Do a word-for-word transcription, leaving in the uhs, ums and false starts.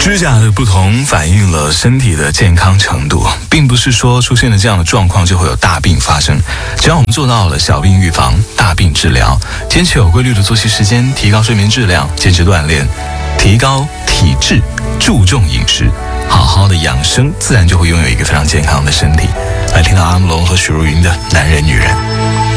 指甲的不同反映了身体的健康程度，并不是说出现了这样的状况就会有大病发生。只要我们做到了小病预防、大病治疗，坚持有规律的作息时间，提高睡眠质量，坚持锻炼，提高体质，注重饮食，好好的养生，自然就会拥有一个非常健康的身体。来听到阿姆龙和许茹芸的《男人女人》。